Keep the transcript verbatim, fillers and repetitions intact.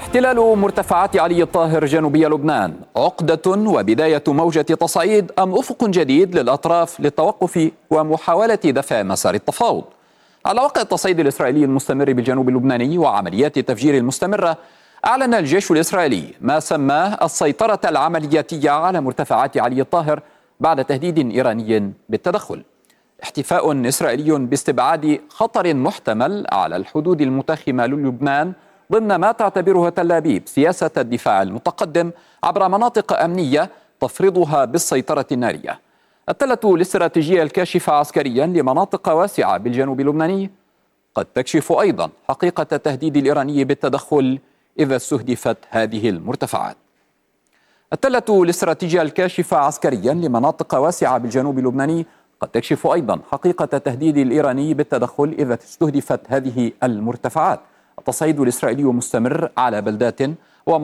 احتلال مرتفعات علي الطاهر جنوبي لبنان عقدة وبداية موجة تصعيد أم أفق جديد للأطراف للتوقف ومحاولة دفع مسار التفاوض؟ على وقع التصعيد الإسرائيلي المستمر بالجنوب اللبناني وعمليات التفجير المستمرة، أعلن الجيش الإسرائيلي ما سماه السيطرة العملياتية على مرتفعات علي الطاهر بعد تهديد إيراني بالتدخل. احتفاء إسرائيلي باستبعاد خطر محتمل على الحدود المتاخمة للبنان ضمن ما تعتبرها تل أبيب سياسة الدفاع المتقدم عبر مناطق أمنية تفرضها بالسيطرة النارية. التلة الاستراتيجية الكاشفة عسكريا لمناطق واسعة بالجنوب اللبناني قد تكشف أيضا حقيقة التهديد الإيراني بالتدخل إذا استهدفت هذه المرتفعات. التلة الاستراتيجية الكاشفة عسكريا لمناطق واسعة بالجنوب اللبناني قد تكشف أيضا حقيقة التهديد الإيراني بالتدخل إذا استهدفت هذه المرتفعات. التصعيد الإسرائيلي مستمر على بلدات